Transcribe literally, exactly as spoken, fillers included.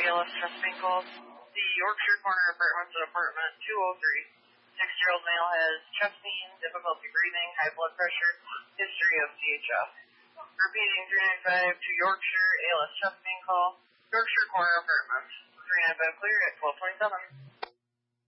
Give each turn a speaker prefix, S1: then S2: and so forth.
S1: A L S chest pain call. The Yorkshire Corner Apartments at apartment two oh three. Six-year-old male has chest pain, difficulty breathing, high blood pressure, history of C H F. Repeating three nine five to Yorkshire A L S chest pain call. Yorkshire Corner Apartments. three nine five clear at twelve twenty-seven.